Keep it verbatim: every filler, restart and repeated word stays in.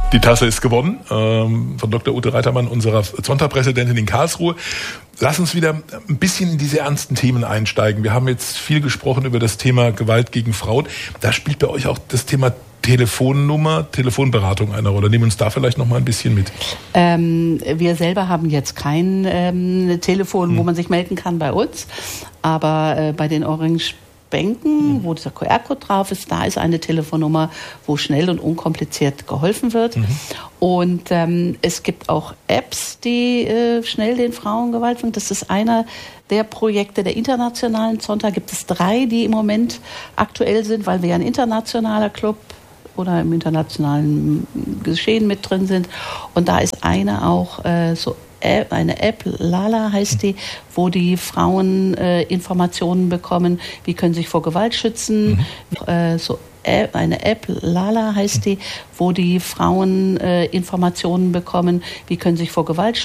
Die Tasse ist gewonnen ähm, von Doktor Ute Reitermann, unserer Zonta-Präsidentin in Karlsruhe. Lass uns wieder ein bisschen in diese ernsten Themen einsteigen. Wir haben jetzt viel gesprochen über das Thema Gewalt gegen Frauen. Da spielt bei euch auch das Thema Telefonnummer, Telefonberatung eine Rolle. Nehmen uns da vielleicht noch mal ein bisschen mit. Ähm, wir selber haben jetzt kein ähm, Telefon, hm. wo man sich melden kann bei uns. Aber äh, bei den Orange Bänken, wo dieser Q R-Code drauf ist, da ist eine Telefonnummer, wo schnell und unkompliziert geholfen wird. Mhm. Und ähm, es gibt auch Apps, die äh, schnell den Frauen Gewalt bringen. Das ist einer der Projekte der internationalen Zonta. Gibt es drei, die im Moment aktuell sind, weil wir ein internationaler Club oder im internationalen Geschehen mit drin sind. Und da ist eine auch äh, so eine App, Lala heißt die, wo die Frauen äh, Informationen bekommen, wie können sie sich vor Gewalt schützen. Mhm. Äh, so App, eine App, Lala heißt die, wo die Frauen äh, Informationen bekommen, wie können sie sich vor Gewalt schützen.